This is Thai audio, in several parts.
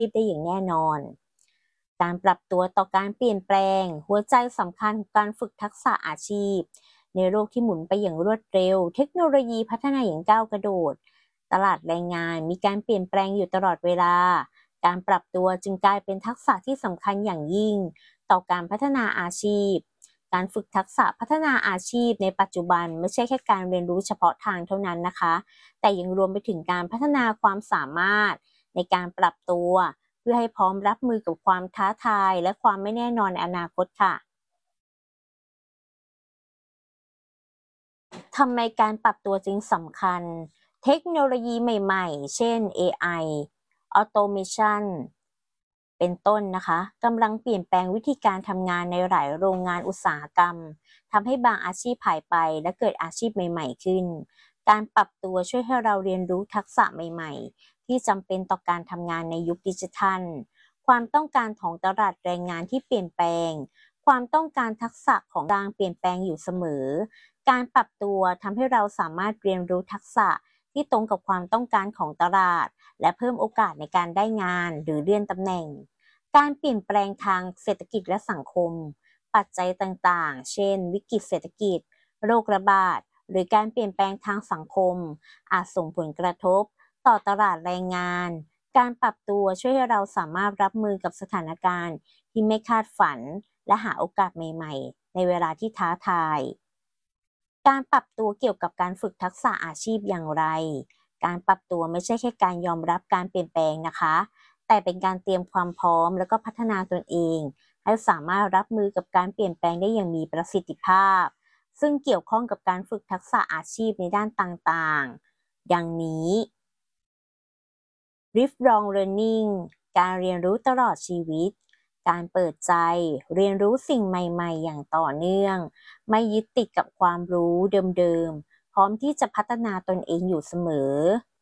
ชีพได้อย่างแน่นอน การปรับตัวต่อการเปลี่ยนแปลงหัวใจสำคัญของการฝึกทักษะอาชีพในโลกที่หมุนไปอย่างรวดเร็วเทคโนโลยีพัฒนาอย่างก้าวกระโดดตลาดแรงงานมีการเปลี่ยนแปลงอยู่ตลอดเวลาการปรับตัวจึงกลายเป็นทักษะที่สำคัญอย่างยิ่งต่อการพัฒนาอาชีพการฝึกทักษะพัฒนาอาชีพในปัจจุบันไม่ใช่แค่การเรียนรู้เฉพาะทางเท่านั้นนะคะแต่ยังรวมไปถึงการพัฒนาความสามารถในการปรับตัวเพื่อให้พร้อมรับมือกับความท้าทายและความไม่แน่นอนในอนาคตค่ะทำไมการปรับตัวจึงสำคัญเทคโนโลยีใหม่ๆเช่น AI Automation เป็นต้นนะคะกำลังเปลี่ยนแปลงวิธีการทำงานในหลายโรงงานอุตสาหกรรมทำให้บางอาชีพหายไปและเกิดอาชีพใหม่ๆขึ้นการปรับตัวช่วยให้เราเรียนรู้ทักษะใหม่ๆที่จำเป็นต่อการทำงานในยุคดิจิทัลความต้องการของตลาดแรงงานที่เปลี่ยนแปลงความต้องการทักษะของการเปลี่ยนแปลงอยู่เสมอการปรับตัวทำให้เราสามารถเรียนรู้ทักษะที่ตรงกับความต้องการของตลาดและเพิ่มโอกาสในการได้งานหรือเลื่อนตำแหน่ง การเปลี่ยนแปลงทางเศรษฐกิจและสังคม ปัจจัยต่างๆ เช่น วิกฤตเศรษฐกิจ โรคระบาด หรือการเปลี่ยนแปลงทางสังคม อาจส่งผลกระทบต่อตลาดแรงงาน การปรับตัวช่วยให้เราสามารถรับมือกับสถานการณ์ที่ไม่คาดฝัน และหาโอกาสใหม่ๆ ในเวลาที่ท้าทาย การปรับตัวเกี่ยวกับการฝึกทักษะอาชีพอย่างไร การปรับตัวไม่ใช่แค่การยอมรับการเปลี่ยนแปลงนะคะ แต่เป็นการเตรียมความพร้อมแล้วก็พัฒนาตนเองให้สามารถรับมือกับการเปลี่ยนแปลงได้อย่างมีประสิทธิภาพ ซึ่งเกี่ยวข้องกับการฝึกทักษะอาชีพในด้านต่างๆ ดังนี้ Lifelong Learning การเรียนรู้ตลอดชีวิต การเปิดใจเรียนรู้สิ่งใหม่ๆอย่างต่อเนื่อง ไม่ยึดติดกับความรู้เดิมๆ พร้อมที่จะพัฒนาตนเองอยู่เสมอ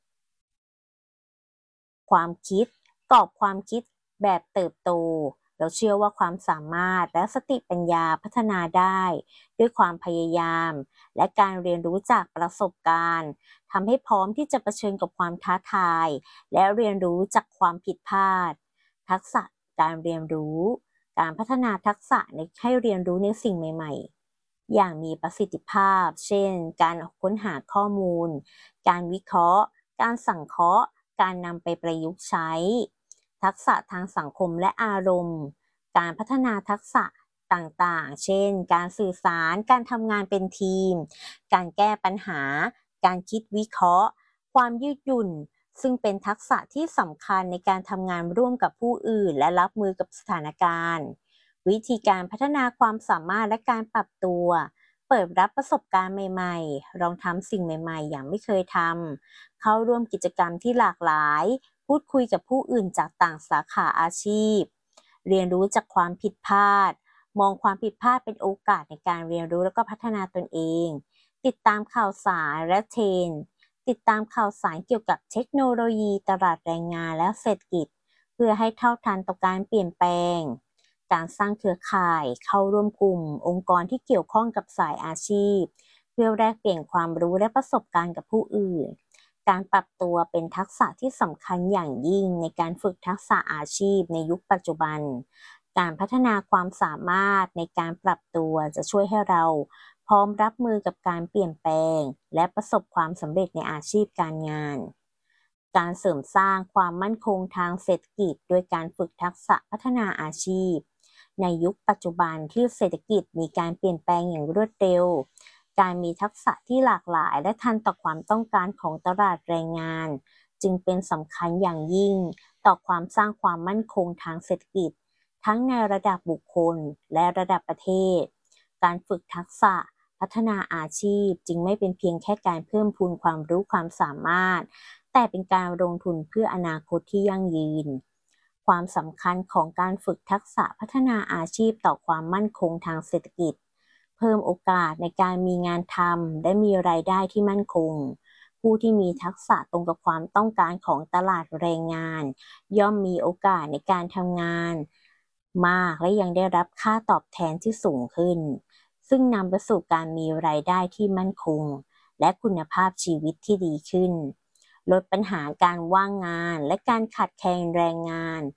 ความคิดกรอบความคิดแบบเติบโตเราเชื่อว่าความสามารถและสติปัญญาพัฒนาได้ด้วยความพยายามและการเรียนรู้จากประสบการณ์ทำให้พร้อมที่จะเผชิญกับความท้าทายและเรียนรู้จากความผิดพลาดทักษะการเรียนรู้การพัฒนาทักษะในให้เรียนรู้ในสิ่งใหม่ๆอย่างมีประสิทธิภาพเช่นการค้นหาข้อมูลการวิเคราะห์การสังเคราะห์การนำไปประยุกต์ใช้ทักษะทางสังคมและอารมณ์การพัฒนาทักษะต่างๆเช่นการสื่อสารการทำงานเป็นทีมการแก้ปัญหาการคิดวิเคราะห์ความยืดหยุ่นซึ่งเป็นทักษะที่สำคัญในการทำงานร่วมกับผู้อื่นและรับมือกับสถานการณ์วิธีการพัฒนาความสามารถและการปรับตัวเปิดรับประสบการณ์ใหม่ๆลองทำสิ่งใหม่ๆอย่างไม่เคยทำ เข้าร่วมกิจกรรมที่หลากหลาย พูดคุยกับผู้อื่นจากต่างสาขาอาชีพ เรียนรู้จากความผิดพลาด มองความผิดพลาดเป็นโอกาสในการเรียนรู้และก็พัฒนาตนเอง ติดตามข่าวสารและเทรนด์ติดตามข่าวสารเกี่ยวกับเทคโนโลยีตลาดแรงงานและเศรษฐกิจเพื่อให้เท่าทันต่อการเปลี่ยนแปลง การสร้างเครือข่ายเข้าร่วมกลุ่มองค์กรที่เกี่ยวข้องกับสายอาชีพเพื่อแลกเปลี่ยนความรู้และประสบการณ์กับผู้อื่น การปรับตัวเป็นทักษะที่สำคัญอย่างยิ่งในการฝึกทักษะอาชีพในยุคปัจจุบัน การพัฒนาความสามารถในการปรับตัวจะช่วยให้เราพร้อมรับมือกับการเปลี่ยนแปลงและประสบความสำเร็จในอาชีพการงาน การเสริมสร้างความมั่นคงทางเศรษฐกิจโดยการฝึกทักษะพัฒนาอาชีพในยุคปัจจุบันที่เศรษฐกิจมีการเปลี่ยนแปลงอย่างรวดเร็วการมีทักษะที่หลากหลายและทันต่อความต้องการของตลาดแรงงานจึงเป็นสำคัญอย่างยิ่งต่อความสร้างความมั่นคงทางเศรษฐกิจทั้งในระดับบุคคลและระดับประเทศการฝึกทักษะพัฒนาอาชีพจึงไม่เป็นเพียงแค่การเพิ่มพูนความรู้ความสามารถแต่เป็นการลงทุนเพื่ออนาคตที่ยั่งยืนความสำคัญของการฝึกทักษะพัฒนาอาชีพต่อความมั่นคงทางเศรษฐกิจเพิ่มโอกาสในการมีงานทำและมีรายได้ที่มั่นคงผู้ที่มีทักษะตรงกับความต้องการของตลาดแรงงานย่อมมีโอกาสในการทำงานมากและยังได้รับค่าตอบแทนที่สูงขึ้นซึ่งนำไปสู่การมีรายได้ที่มั่นคงและคุณภาพชีวิตที่ดีขึ้นลดปัญหาการว่างงานและการขาดแคลนแรงงาน